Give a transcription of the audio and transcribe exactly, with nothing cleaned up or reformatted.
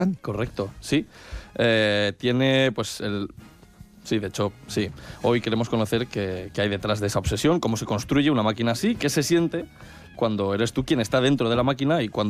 Correcto, sí. Eh, tiene, pues, el... Sí, de hecho, sí. Hoy queremos conocer qué, qué hay detrás de esa obsesión, cómo se construye una máquina así, qué se siente cuando eres tú quien está dentro de la máquina y cuando